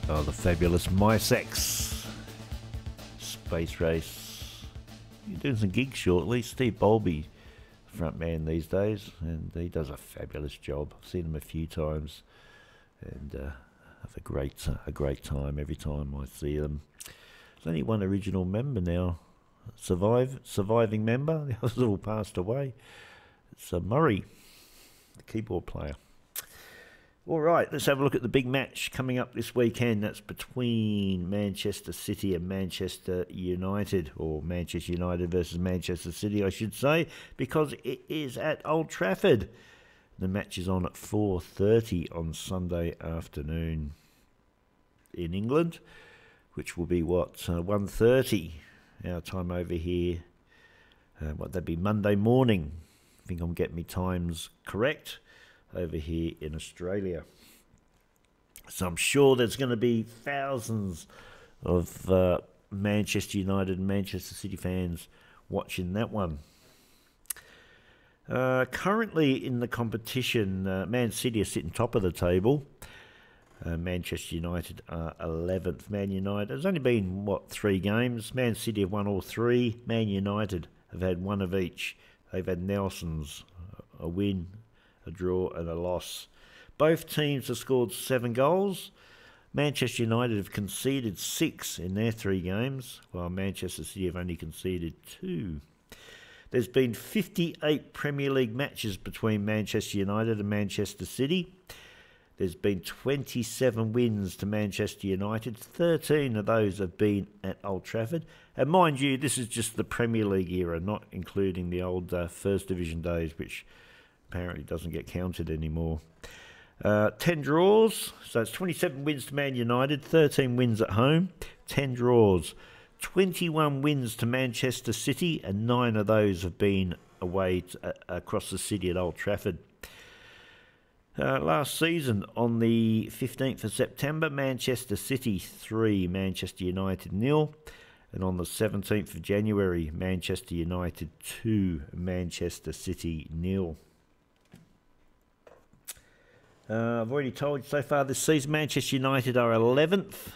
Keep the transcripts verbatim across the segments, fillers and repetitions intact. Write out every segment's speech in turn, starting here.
Oh, the fabulous MySex Space Race. You're doing some gigs shortly. Steve Bowlby, front man these days, and he does a fabulous job. I've seen him a few times, and uh, have a great uh, a great time every time I see them. There's only one original member now, survive surviving member. The others all passed away. It's uh, Murray, the keyboard player. All right, let's have a look at the big match coming up this weekend. That's between Manchester City and Manchester United, or Manchester United versus Manchester City, I should say, because it is at Old Trafford. The match is on at four thirty on Sunday afternoon in England, which will be, what, uh, one thirty our time over here. Uh, what, that'd be Monday morning. I think I'm getting my times correct over here in Australia. So I'm sure there's going to be thousands of uh, Manchester United and Manchester City fans watching that one. Uh, currently in the competition, uh, Man City are sitting top of the table. Uh, Manchester United are eleventh. Man United, there's only been, what, three games? Man City have won all three. Man United have had one of each. They've had Nelson's, a win, a draw and a loss. Both teams have scored seven goals. Manchester United have conceded six in their three games, while Manchester City have only conceded two. There's been fifty-eight Premier League matches between Manchester United and Manchester City. There's been twenty-seven wins to Manchester United. thirteen of those have been at Old Trafford. And mind you, this is just the Premier League era, not including the old uh, First Division days, which apparently doesn't get counted anymore. Uh, ten draws, so it's twenty-seven wins to Man United, thirteen wins at home, ten draws. twenty-one wins to Manchester City, and nine of those have been away to, uh, across the city at Old Trafford. Uh, last season, on the fifteenth of September, Manchester City three, Manchester United nil. And on the seventeenth of January, Manchester United two, Manchester City nil. Uh, I've already told you so far this season, Manchester United are eleventh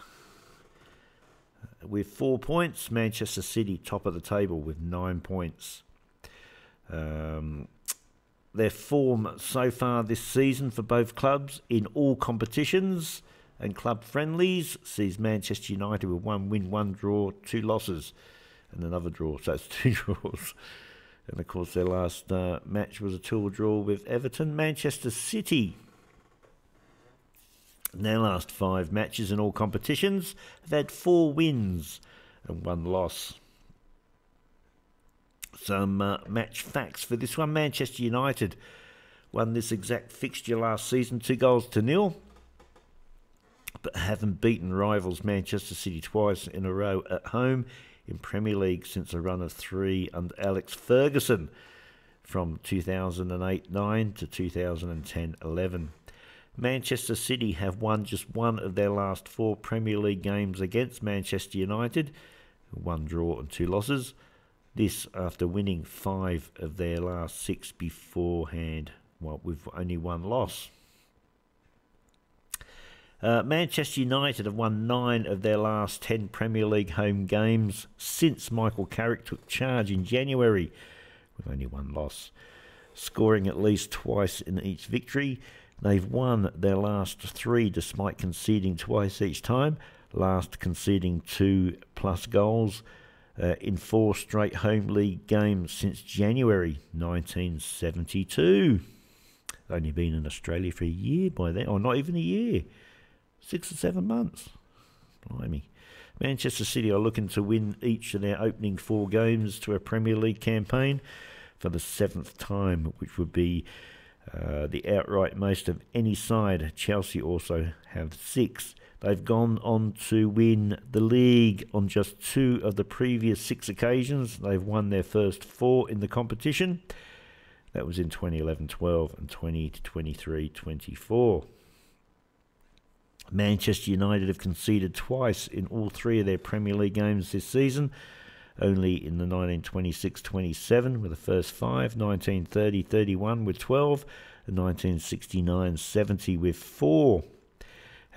with four points. Manchester City top of the table with nine points. Um, their form so far this season for both clubs in all competitions and club friendlies sees Manchester United with one win, one draw, two losses, and another draw. So it's two draws. And of course, their last uh, match was a two-all draw with Everton. Manchester City, in their last five matches in all competitions, have had four wins and one loss. Some uh, match facts for this one. Manchester United won this exact fixture last season, two goals to nil, but haven't beaten rivals Manchester City twice in a row at home in Premier League since a run of three under Alex Ferguson from two thousand eight nine to two thousand ten eleven. Manchester City have won just one of their last four Premier League games against Manchester United, one draw and two losses. This after winning five of their last six beforehand, well, with only one loss. Uh, Manchester United have won nine of their last ten Premier League home games since Michael Carrick took charge in January, with only one loss, scoring at least twice in each victory. They've won their last three despite conceding twice each time, last conceding two plus goals uh, in four straight home league games since January nineteen seventy-two. Only been in Australia for a year by then, or not even a year. Six or seven months. Blimey. Manchester City are looking to win each of their opening four games to a Premier League campaign for the seventh time, which would be uh, the outright most of any side. Chelsea also have six. They've gone on to win the league on just two of the previous six occasions. They've won their first four in the competition. That was in twenty eleven twelve and twenty twenty-three twenty-four. Manchester United have conceded twice in all three of their Premier League games this season, only in the nineteen twenty-six twenty-seven with the first five, nineteen thirty thirty-one with twelve, and nineteen sixty-nine seventy with four.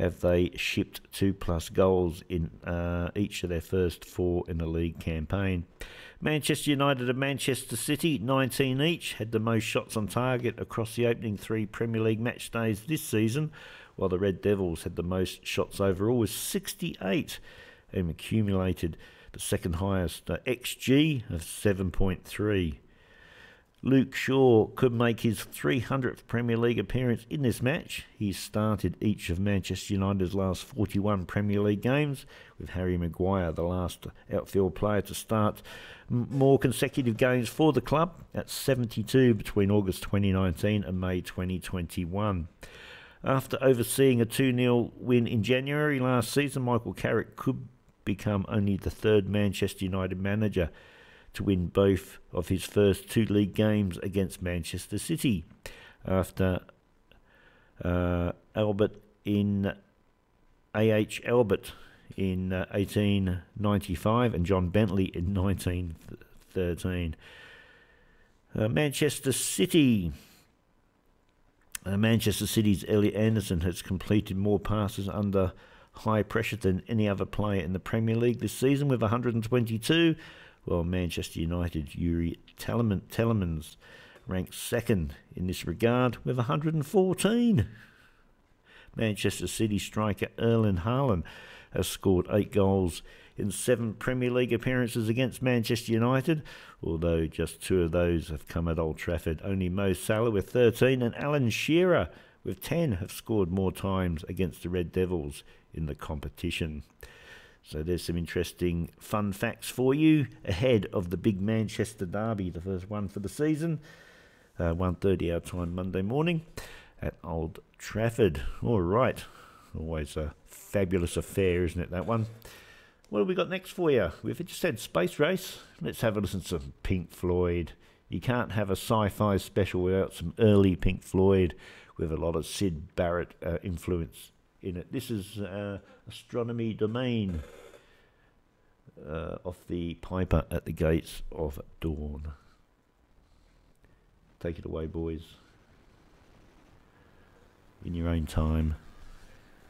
have they shipped two plus goals in uh, each of their first four in the league campaign. Manchester United and Manchester City, nineteen each, had the most shots on target across the opening three Premier League match days this season, while the Red Devils had the most shots overall with sixty-eight and accumulated the second highest uh, X G of seven point three. Luke Shaw could make his three hundredth Premier League appearance in this match. He started each of Manchester United's last forty-one Premier League games, with Harry Maguire the last outfield player to start m- more consecutive games for the club, at seventy-two between August twenty nineteen and May twenty twenty-one. After overseeing a two nil win in January last season, Michael Carrick could become only the third Manchester United manager to win both of his first two league games against Manchester City, after uh, Albert in A H Albert in uh, eighteen ninety-five and John Bentley in nineteen thirteen. Uh, Manchester City. Uh, Manchester City's Elliot Anderson has completed more passes under high pressure than any other player in the Premier League this season with one hundred twenty-two, while Manchester United Yuri Telemann, Telemans ranks second in this regard with one hundred fourteen. Manchester City striker Erling Haaland has scored eight goals in seven Premier League appearances against Manchester United, although just two of those have come at Old Trafford. Only Mo Salah with thirteen and Alan Shearer with ten have scored more times against the Red Devils in the competition. So there's some interesting fun facts for you ahead of the big Manchester derby, the first one for the season, uh, one thirty our time Monday morning at Old Trafford. All right, always a fabulous affair, isn't it, that one? What have we got next for you? We've just had Space Race. Let's have a listen to some Pink Floyd. You can't have a sci-fi special without some early Pink Floyd with a lot of Syd Barrett uh, influence in it. This is uh, Astronomy Domain uh, off the Piper at the Gates of Dawn. Take it away, boys. In your own time.